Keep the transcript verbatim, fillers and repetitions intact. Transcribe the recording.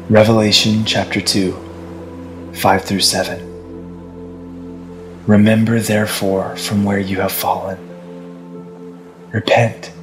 Revelation chapter two, five through seven. Remember therefore from where you have fallen. Repent